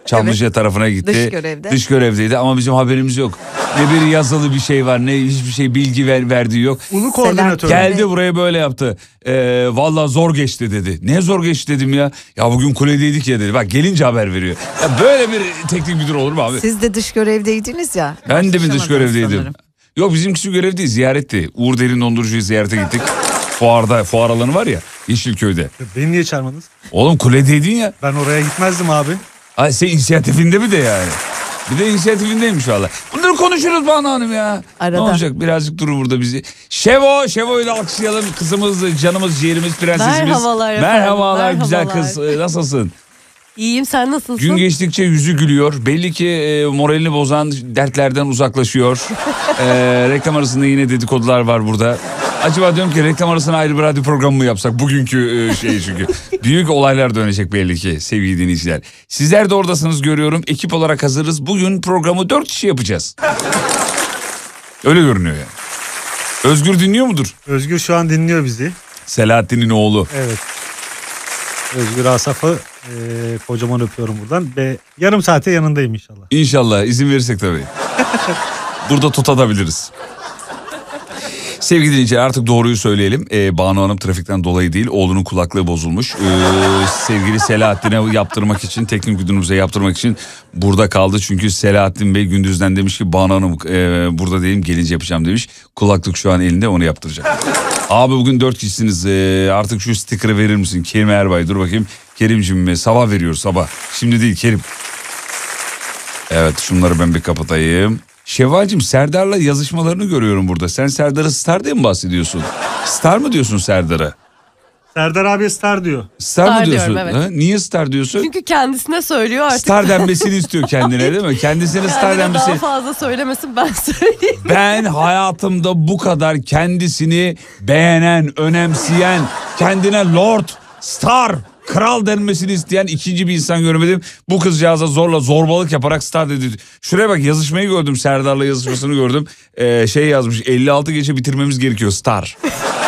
Çamlıca tarafına gitti. Dış görevdeydi ama bizim haberimiz yok. Ne bir yazılı bir şey var, ne hiçbir şey bilgi verdiği yok. Ulu koordinatör. Geldi buraya böyle yaptı. Vallahi zor geçti dedi. Ne zor geçti dedim ya. Ya bugün kuledeydik ya dedi. Bak gelince haber veriyor. Ya böyle bir teknik müdür olur mu abi? Siz de dış görevdeydiniz ya. Ben de mi dış görevdeydim? Sanırım. Yok bizimkisi görev değil, ziyaretti. Uğur Derin Dondurucu'yu ziyarete gittik. Fuar alanı var ya Yeşilköy'de. Beni niye çağırmadınız? Oğlum kuledeydin ya. Ben oraya gitmezdim abi. Ay sen inisiyatifinde mi de yani? Bir de inisiyatifindeymiş valla. Bunları konuşuruz Banu Hanım ya. Arada. Ne olacak birazcık durur burada bizi. Şevo'yu da alkışlayalım. Kızımız, canımız, ciğerimiz, prensesimiz. Merhabalar Merhabalar güzel kız. Nasılsın? İyiyim, sen nasılsın? Gün geçtikçe yüzü gülüyor. Belli ki moralini bozan dertlerden uzaklaşıyor. Reklam arasında yine dedikodular var burada. Acaba diyorum ki reklam arasında ayrı bir radyo programı mı yapsak? Bugünkü çünkü. Büyük olaylar dönecek belli ki sevgili dinleyiciler. Sizler de oradasınız görüyorum. Ekip olarak hazırız. Bugün programı 4 kişi yapacağız. Öyle görünüyor yani. Özgür dinliyor mudur? Özgür şu an dinliyor bizi. Selahattin'in oğlu. Evet. Özgür Asaf'ı kocaman öpüyorum buradan. Ve yarım saate yanındayım inşallah. İnşallah izin verirsek tabii. Burada tutabiliriz. Sevgili dinleyiciler artık doğruyu söyleyelim. Banu Hanım trafikten dolayı değil, oğlunun kulaklığı bozulmuş. Sevgili Selahattin'e yaptırmak için, teknik müdürümüze yaptırmak için burada kaldı. Çünkü Selahattin Bey gündüzden demiş ki Banu Hanım burada değilim, gelince yapacağım demiş. Kulaklık şu an elinde, onu yaptıracak. Abi bugün 4 kişisiniz, artık şu sticker'ı verir misin? Kerim Erbay, dur bakayım. Kerim'cim sabah veriyoruz, sabah. Şimdi değil Kerim. Evet, şunları ben bir kapatayım. Şevval'cim Serdar'la yazışmalarını görüyorum burada. Sen Serdar'ı star diye mi bahsediyorsun? Star mı diyorsun Serdar'a? Serdar abi star diyor. Star mı diyorsun? Diyorum, evet. Ha? Niye star diyorsun? Çünkü kendisine söylüyor artık. Star denmesini istiyor kendine değil mi? Kendisine star denmesi. Daha fazla söylemesin, ben söyleyeyim. Ben hayatımda bu kadar kendisini beğenen, önemseyen, kendine lord, star, kral denmesini isteyen ikinci bir insan görmedim. Bu kızcağıza zorbalık yaparak star dedi. Şuraya bak, yazışmayı gördüm, Serdar'la yazışmasını gördüm. Yazmış, 56 gece bitirmemiz gerekiyor star.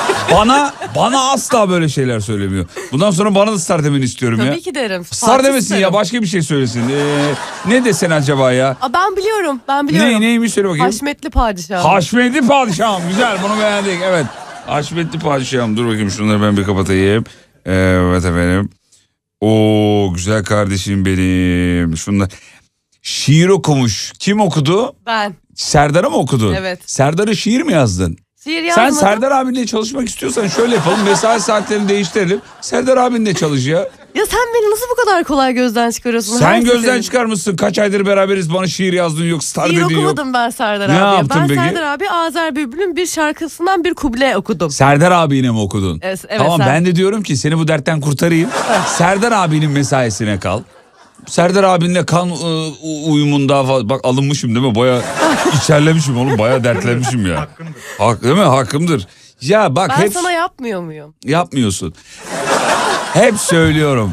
Bana asla böyle şeyler söylemiyor. Bundan sonra bana da star demeni istiyorum ya. Tabii ki derim. Star demesin ya, başka bir şey söylesin. Ne desen acaba ya? Ben biliyorum. Neymiş söyle bakayım. Haşmetli padişahım. Haşmetli padişahım, güzel, bunu beğendik, evet. Haşmetli padişahım, dur bakayım şunları ben bir kapatayım. Evet efendim. Oo güzel kardeşim benim. Şunlar. Şiir okumuş. Kim okudu? Ben. Serdar'a mı okudun? Evet. Serdar'a şiir mi yazdın? Şiir yazmadım. Sen Serdar abinle çalışmak istiyorsan şöyle yapalım. Mesai saatlerini değiştirelim. Serdar abinle çalış ya. Ya sen beni nasıl bu kadar kolay gözden çıkarıyorsun? Sen gözden çıkarmışsın. Kaç aydır beraberiz, bana şiir yazdın yok, star şiir dediğin yok. okumadım ben Serdar Ne abiye. yaptın Ben peki? Serdar abi Azer Bülbül'ün bir şarkısından bir kuble okudum. Serdar abine mi okudun? Evet, tamam sen... ben de diyorum ki seni bu dertten kurtarayım. Serdar abinin mesaisine kal. Serdar abinle kan uyumunda falan. Bak alınmışım değil mi? Baya içerlemişim oğlum. Baya dertlenmişim ya. Hakkımdır. Değil mi? Hakkımdır. Ya bak Ben hep... sana yapmıyor muyum? Yapmıyorsun. Hep söylüyorum.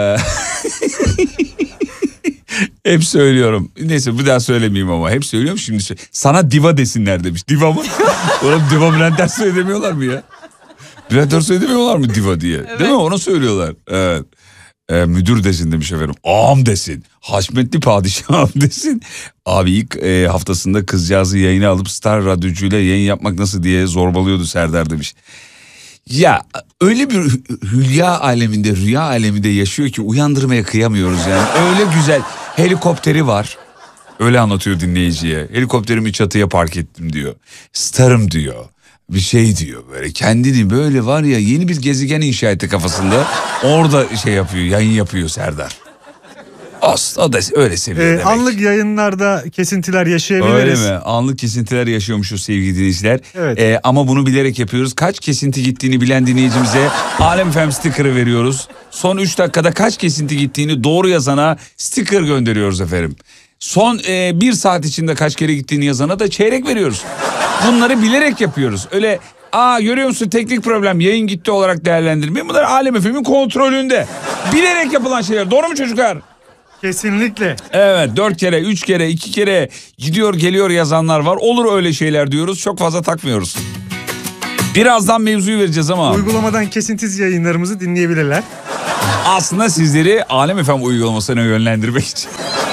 Hep söylüyorum. Neyse bir daha söylemeyeyim ama. Hep söylüyorum şimdi. Sana diva desinler demiş. Diva mı? Oğlum diva Bülent Ersoy demiyorlar mı ya? Bülent Ersoy demiyorlar mı diva diye? Evet. Değil mi? Onu söylüyorlar. Evet. Müdür desin demiş efendim. Ağam desin. Haşmetli padişahım desin. Abi ilk haftasında kızcağızı yayına alıp Star Radyocuyla yayın yapmak nasıl diye zorbalıyordu Serdar demiş. Ya öyle bir hülya aleminde, rüya aleminde yaşıyor ki uyandırmaya kıyamıyoruz yani. Öyle güzel helikopteri var. Öyle anlatıyor dinleyiciye. Helikopterimi çatıya park ettim diyor. Starım diyor. Bir şey diyor böyle. Kendini böyle var ya, yeni bir gezegen inşa etti kafasında. Orada yapıyor, yayın yapıyor Serdar. Aslında da öyle seviyor demek. Anlık yayınlarda kesintiler yaşayabiliriz. Öyle mi? Anlık kesintiler yaşıyormuşuz sevgili dinleyiciler. Evet. Ama bunu bilerek yapıyoruz. Kaç kesinti gittiğini bilen dinleyicimize Alem FM sticker'ı veriyoruz. Son 3 dakikada kaç kesinti gittiğini doğru yazana sticker gönderiyoruz efendim. Son 1 saat içinde kaç kere gittiğini yazana da çeyrek veriyoruz. Bunları bilerek yapıyoruz. Öyle görüyor musun teknik problem, yayın gitti olarak değerlendirmeyin. Bunlar Alem FM'in kontrolünde. Bilerek yapılan şeyler. Doğru mu çocuklar? Kesinlikle. Evet, 4 kere, 3 kere, 2 kere gidiyor geliyor yazanlar var. Olur öyle şeyler diyoruz. Çok fazla takmıyoruz. Birazdan mevzuyu vereceğiz ama. Uygulamadan kesintisiz yayınlarımızı dinleyebilirler. Aslında sizleri Alem FM uygulamasına yönlendirmek için.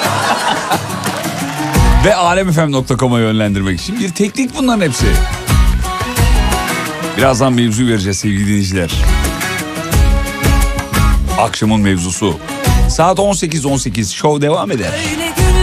Ve alemfm.com'a yönlendirmek için bir teknik bunların hepsi. Birazdan mevzu vereceğiz sevgili dinleyiciler. Akşamın mevzusu. Saat 18.18 şov devam eder.